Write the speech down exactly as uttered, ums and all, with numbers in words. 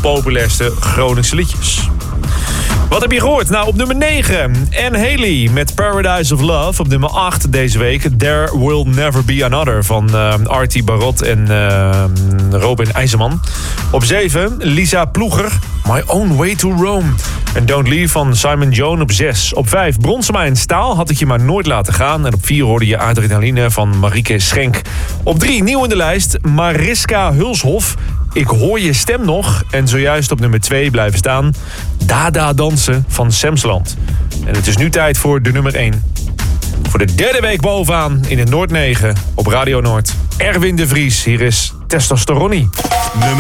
populairste Groningse liedjes. Wat heb je gehoord? Nou, op nummer negen. Anne Haley met Paradise of Love. Op nummer acht deze week. There Will Never Be Another van uh, Artie Barot en uh, Robin IJzerman. Op zeven. Lisa Ploeger. My Own Way to Rome. En Don't Leave van Simon Jones op zes. Op vijf. Bronsemijn Staal. Had ik je maar nooit laten gaan. En op vier hoorde je Adrenaline van Marieke Schenk. Op drie. Nieuw in de lijst. Mariska Hulshof. Ik hoor je stem nog. En zojuist op nummer twee blijven staan. Dada dansen van Semsland. En het is nu tijd voor de nummer één. Voor de derde week bovenaan in het Noord negen op Radio Noord. Erwin de Vries. Hier is Testosteronie. Nummer